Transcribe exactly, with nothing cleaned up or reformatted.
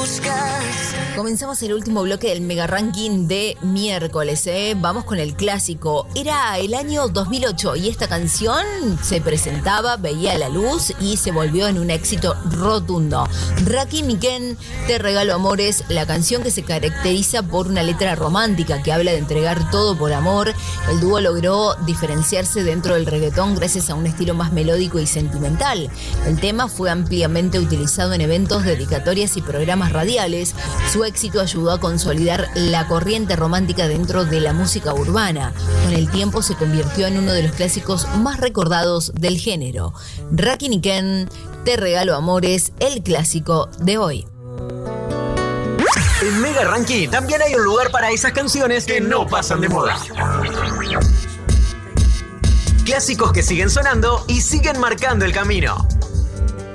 buscas. Comenzamos el último bloque del mega ranking de miércoles, ¿eh? Vamos con el clásico. Era el año dos mil ocho y esta canción se presentaba, veía la luz y se volvió en un éxito rotundo. Rakim y Ken, Te regalo amores, la canción que se caracteriza por una letra romántica que habla de entregar todo por amor. El dúo logró diferenciarse dentro del reggaetón gracias a un estilo más melódico y sentimental. El tema fue ampliamente utilizado en eventos, dedicatorias y programas radiales. Su éxito ayudó a consolidar la corriente romántica dentro de la música urbana. Con el tiempo se convirtió en uno de los clásicos más recordados del género. Rakim y Ken, Te regalo amores, el clásico de hoy. En Mega Ranking también hay un lugar para esas canciones que no pasan de moda. Clásicos que siguen sonando y siguen marcando el camino.